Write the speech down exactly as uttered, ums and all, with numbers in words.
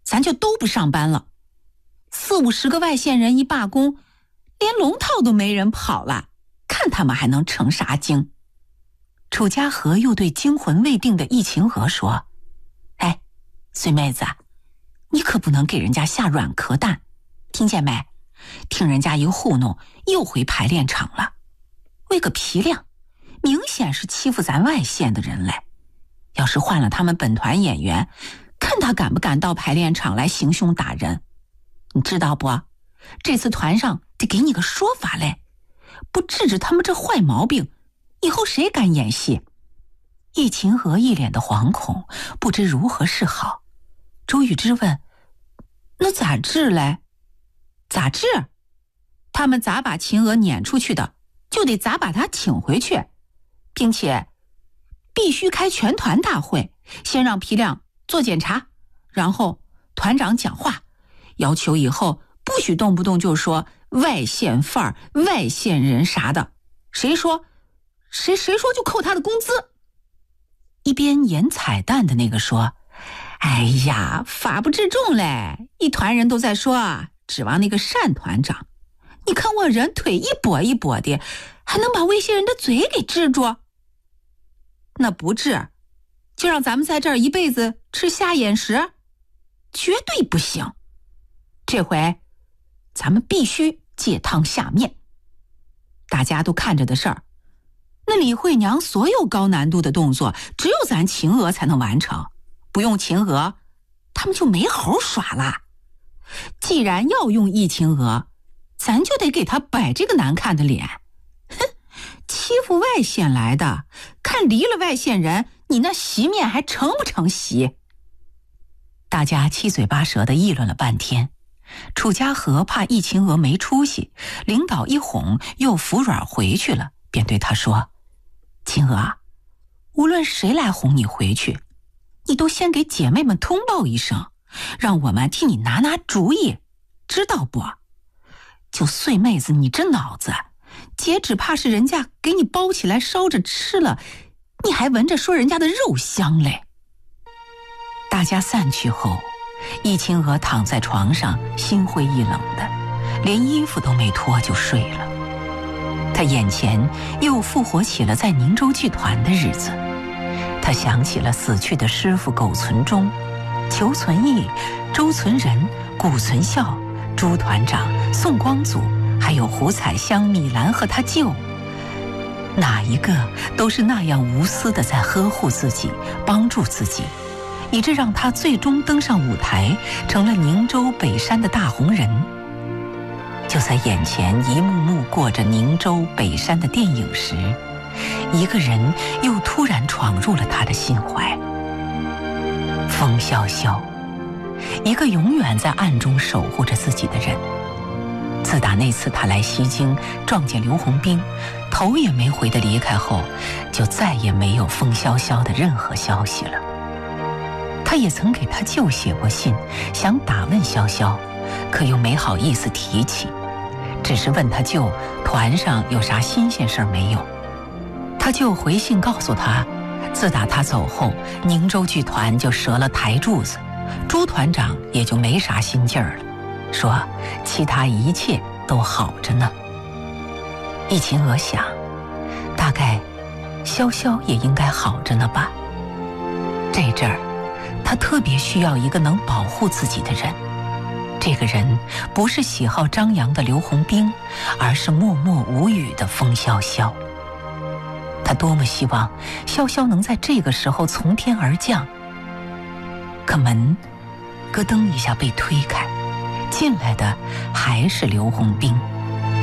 咱就都不上班了。四五十个外县人一罢工，连龙套都没人跑了，看他们还能成啥精？楚家和又对惊魂未定的易秦娥说：哎，孙妹子，你可不能给人家下软壳蛋，听见没？听人家一糊弄，又回排练场了，为个皮亮，明显是欺负咱外县的人嘞。要是换了他们本团演员，看他敢不敢到排练场来行凶打人。你知道不？这次团上得给你个说法嘞，不治治他们这坏毛病，以后谁敢演戏？易秦娥一脸的惶恐，不知如何是好。周玉芝问：那咋治嘞？咋治？他们咋把秦娥撵出去的，就得咋把她请回去，并且必须开全团大会，先让皮亮做检查，然后团长讲话，要求以后不许动不动就说外县范儿、外县人啥的，谁说谁谁说就扣他的工资。一边演彩蛋的那个说：哎呀，法不治众嘞，一团人都在说，指望那个单团长，你看我人腿一跛一跛的，还能把外县人的嘴给治住？那不治，就让咱们在这儿一辈子吃瞎眼食？绝对不行。这回咱们必须借汤下面。大家都看着的事儿，那李慧娘所有高难度的动作，只有咱秦娥才能完成，不用秦娥，他们就没猴耍了。既然要用易秦娥，咱就得给他摆这个难看的脸。哼，欺负外县来的，看离了外县人，你那席面还成不成席？大家七嘴八舌地议论了半天。楚家和怕易秦娥没出息，领导一哄又服软回去了，便对他说：秦娥，无论谁来哄你回去，你都先给姐妹们通报一声，让我们替你拿拿主意，知道不？就碎妹子你这脑子，姐只怕是人家给你包起来烧着吃了，你还闻着说人家的肉香嘞。大家散去后，易秦娥躺在床上心灰意冷的，连衣服都没脱就睡了。她眼前又复活起了在宁州剧团的日子，她想起了死去的师傅苟存忠、裘存义、周存仁、顾存孝、朱团长、宋光祖，还有胡彩香、米兰和他舅，哪一个都是那样无私的在呵护自己，帮助自己，以致让他最终登上舞台，成了宁州北山的大红人。就在眼前一幕幕过着宁州北山的电影时，一个人又突然闯入了他的心怀。风萧萧，一个永远在暗中守护着自己的人。自打那次他来西京撞见刘洪兵，头也没回地离开后，就再也没有风萧萧的任何消息了。他也曾给他舅写过信，想打问萧萧，可又没好意思提起，只是问他舅团上有啥新鲜事儿没有。他舅回信告诉他，自打他走后，宁州剧团就折了台柱子，朱团长也就没啥心劲儿了，说其他一切都好着呢。易秦娥想，大概萧萧也应该好着呢吧。这阵儿他特别需要一个能保护自己的人，这个人不是喜好张扬的刘洪兵，而是默默无语的风萧萧。他多么希望萧萧能在这个时候从天而降，可门咯噔一下被推开，进来的还是刘洪兵。